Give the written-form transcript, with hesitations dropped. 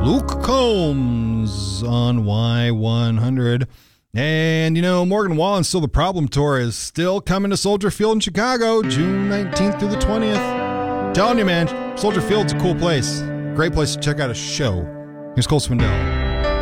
Luke Combs on Y100. And, Morgan Wallen's Still the Problem tour is still coming to Soldier Field in Chicago, June 19th through the 20th. Telling you, man, Soldier Field's a cool place. Great place to check out a show. Here's Cole Swindell.